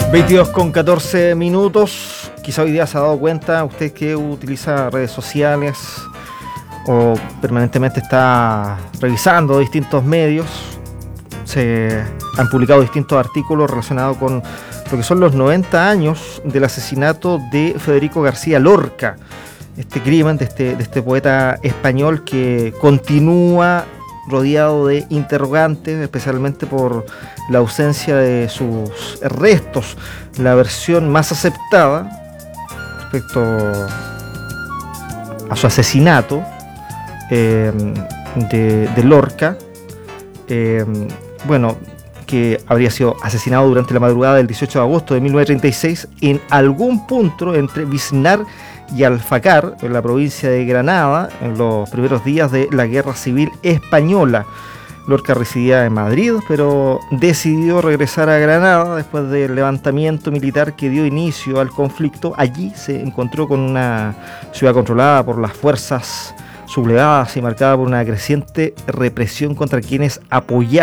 22:14. Quizá hoy día se ha dado cuenta, usted que utiliza redes sociales o permanentemente está revisando distintos medios, se han publicado distintos artículos relacionados con lo que son los 90 años del asesinato de Federico García Lorca, este crimen de este poeta español que continúa rodeado de interrogantes, especialmente por la ausencia de sus restos. La versión más aceptada respecto a su asesinato de Lorca, que habría sido asesinado durante la madrugada del 18 de agosto de 1936 en algún punto entre Biznar y Alfacar, en la provincia de Granada, en los primeros días de la Guerra Civil Española. Lorca residía en Madrid, pero decidió regresar a Granada después del levantamiento militar que dio inicio al conflicto. Allí se encontró con una ciudad controlada por las fuerzas sublevadas y marcada por una creciente represión contra quienes apoyaban